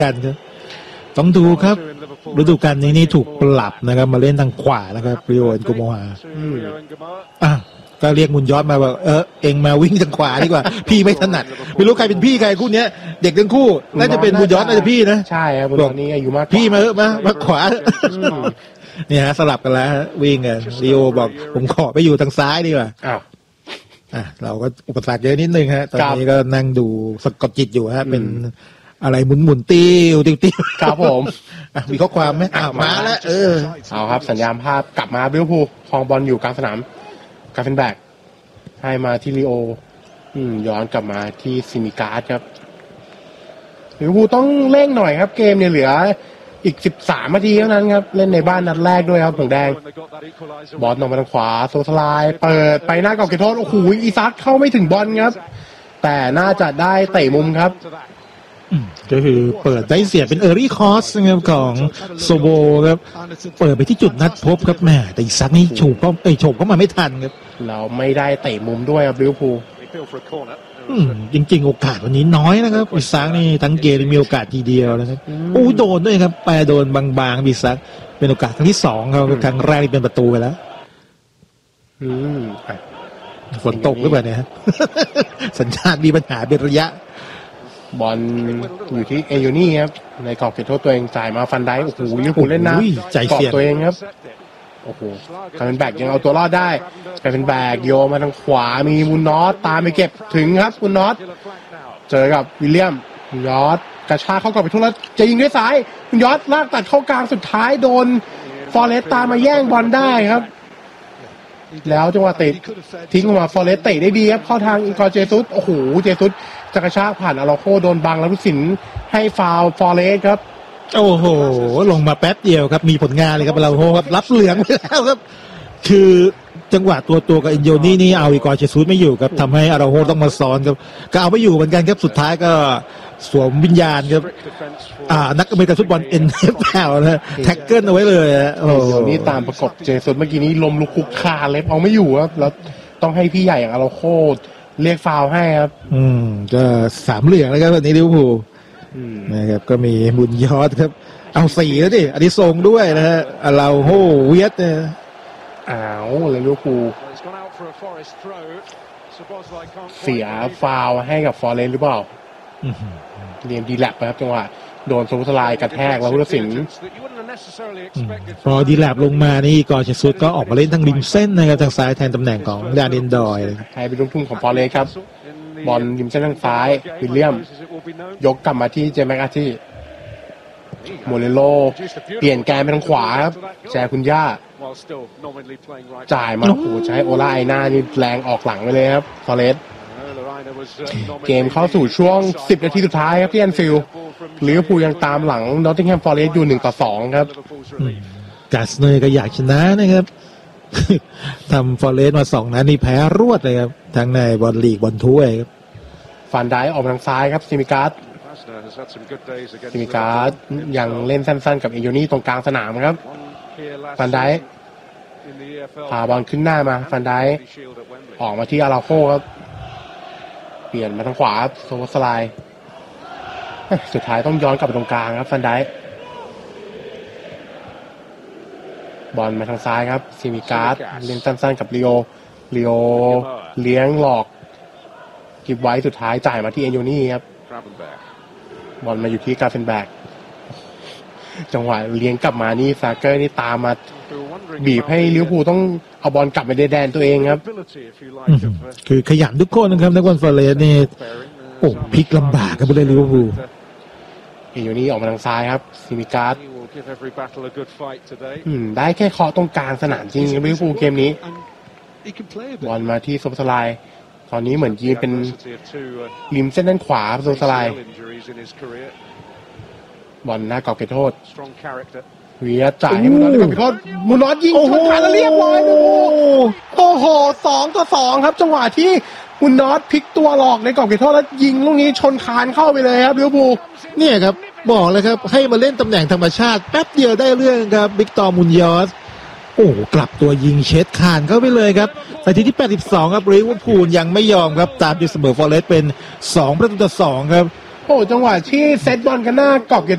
กันครับต้องดูครับฤดูกาลนี้นี่ถูกปรับนะครับมาเล่นทางขวานะครับริโอ เอ็นโกโมฮาก็เรียกมุนยอดมาว่าเองมาวิ่งทางขวาดีกว่าพี่ไม่ถนัดไม่รู้ใครเป็นพี่ใครคู่นี้เด็กทั้งคู่น่าจะเป็นมุนยอดน่าจะพี่นะใช่ครับตอนนี้อายุมากพี่มาขวาเนี่ยฮะสลับกันแล้ววิ่งกันริโอบอกผมขอไปอยู่ทางซ้ายดีกว่าเราก็อุปสรรคเยอะนิดนึงฮะตอนนี้ก็นั่งดูสะกดจิตอยู่ฮะเป็นอะไรหมุนติ้วครับผมมีข้อความไหมมาแล้วเอาครับสัญญาณภาพกลับมาลิเวอร์พูลครองบอลอยู่กลางสนามกาเฟนแบกให้มาที่ลีโอย้อนกลับมาที่ซิมิการ์ดครับลิเวอร์พูลต้องเร่งหน่อยครับเกมเนี่ยเหลืออีก13นาทีเท่านั้นครับเล่นในบ้านนัดแรกด้วยครับผงแดงบอลลงมาทางขวาโซสไลด์เปิดไปหน้ากรอบเขตโทษโอ้โหอีซักเข้าไม่ถึงบอลครับแต่น่าจะได้เตะมุมครับก็คือเปิดได้เสียเป็นเออร์รี่คอสนะครับของโซโบครับเปิดไปที่จุดนัดพบครับแม่แต่อีซักนี่โฉบเข้ามาไม่ทันครับเราไม่ได้เตะมุมด้วยครับลิเวอร์พูลจริงๆโอกาสวันนี้น้อยนะครับอีซักนี่ทั้งเกมมีโอกาสทีเดียวนะครับโดนด้วยครับแปรโดนบางๆอีซักเป็นโอกาสครั้งที่2ครับครั้งแรกเป็นประตูไปแล้วฝนตกหรือเปล่าเนี่ยสัญญาณมีปัญหาเป็นระยะบอลอยู่ที่เอยูนี่ครับในกรอบเขตโทษตัวเองจ่ายมาฟันได้โอ้โหลิเวอร์พูลเล่นนะกรอบตัวเองครับโอ้โหกาเป็นแบกยังเอาตัวรอดได้กาเป็นแบกโยมาทางขวามีมุนนอตตามไปเก็บถึงครับมุนนอตเจอกับวิลเลียมยอดกระชากเข้ากรอบเขตโทษแล้วจะยิงด้วยซ้ายมุนยอดลากตัดเข้ากลางสุดท้ายโดนฟอเรสตามมาแย่งบอลได้ครับแล้วจังหวะเตะทิ้งออกมาฟอเรสเตะได้ดีครับเข้าทางอีกอร์เจซุสโอ้โหเจซุสจะกระชากผ่านอาราโคโดนบังแล้วผู้สินให้ฟาวฟอเรสครับโอ้โหลงมาแป๊บเดียวครับมีผลงานเลยครับอาราโคครับรับเหลืองไปแล้วครับคือจังหวะตัวกับอินโยนี่เอาอีกอร์เจซุสไม่อยู่ครับทำให้อาราโคต้องมาซ้อนครับก็เอาไม่อยู่เหมือนกันครับสุดท้ายก็สวมวิญญาณครับนักอเมริกันฟุตบอล NFL นะแท็กเกิลเอาไว้เลยโอ้นี่ตามประกบเจซุสเมื่อกี้นี้ลมลุกคุกคาเล็บเอาไม่อยู่ครับแล้วต้องให้พี่ใหญ่อย่างอาราโคเรียกฟาวให้ครับก็3เหลืองแล้วครับวันนี้ลิเวอร์พูลนะครับก็มีบุญยอดครับเอา4แล้วดิอันนี้ทรงด้วยนะฮะเราโหเวียดเนี่ยเลยลิเวอร์พูลเสียฟาวให้กับฟอร์เรสหรือเปล่าเรียนดีแลบครับจังหวะโดนโซสไลด์กระแทกแล้วผู้ตัดสินพอดีแลบลงมานี่กอร์เจซุสก็ออกมาเล่นทางริมเส้นนะครับทางซ้ายแทนตำแหน่งของดานินดอยให้เป็นลูกทุ่งของฟอร์เรสครับบอลริมเส้นทางซ้ายวิลเลียมยกกลับมาที่เจแม็กอาร์ที่โมเรโลเปลี่ยนแกนไปทางขวาครับแจคุณย่าจ่ายมาโอ้โหใช้โอลาไอนานี่แรงออกหลังไปเลยครับฟอร์เรสเกมเข้าสู่ช่วง10นาทีสุดท้ายครับที่แอนฟิลด์ลิเวอร์พูลยังตามหลังนอตติงแฮมฟอเรสต์อยู่1-2ครับกาสเนอร์ก็อยากชนะนะครับทำฟอเรสต์มา2นัดนี่แพ้รวดเลยครับทั้งในบอลลีกบอลถ้วยครับฟันได้ออกทางซ้ายครับซิมิการ์ดยังเล่นสั้นๆกับเอโยนี่ตรงกลางสนามครับฟันได้พาบอลขึ้นหน้ามาฟันได้ออกมาที่อาราโคครับเปลี่ยนมาทางขวาโซสไลด์สุดท้ายต้องย้อนกลับไปตรงกลางครับฟันได้บอลมาทางซ้ายครับซิมิการ์ดเล่นสั้นๆกับลีโอเลี้ยงหลอกเก็บไว้สุดท้ายจ่ายมาที่เอโยนี่ครับบอลมาอยู่ที่กาเฟนแบกจังหวะเลี้ยงกลับมานี่ซาเกอร์นี่ตามมาบีบให้ลิเวอร์พูลต้องเอาบอลกลับไปในแดนตัวเองครับคือขยันทุกคนนะครับนักบอลฟอร์เรสต์นี่โอ้พลิกลำบากครับผู้เล่นลิเวอร์พูลเอโยนี่ออกมาทางซ้ายครับซิมิการ์ดได้แค่เคาะตรงกลางสนามจริงลิเวอร์พูลเกมนี้บอลมาที่โซสไลด์ตอนนี้เหมือนยืนเป็นริมเส้นด้านขวาโซสไลด์บอลหน้ากรอบเขตโทษเวียจ่ายให้มุนนอตไปโทษมุนนอตยิงชนคานแล้วเรียบร้อยโอ้โห2-2ครับจังหวะที่มุนนอตพลิกตัวหลอกในกรอบเขตโทษแล้วยิงลูกนี้ชนคานเข้าไปเลยครับลิเวอร์พูลเนี่ยครับบอกเลยครับให้มาเล่นตำแหน่งธรรมชาติแป๊บเดียวได้เรื่องครับวิกตอร์มุนยอสโอ้กลับตัวยิงเช็ดคานเข้าไปเลยครับนาทีที่82ครับลิเวอร์พูลยังไม่ยอมครับตามอยู่เสมอฟอร์เรสต์เป็น2-2ครับโอ้จังหวะที่เซตบอลกันหน้ากรอบเขต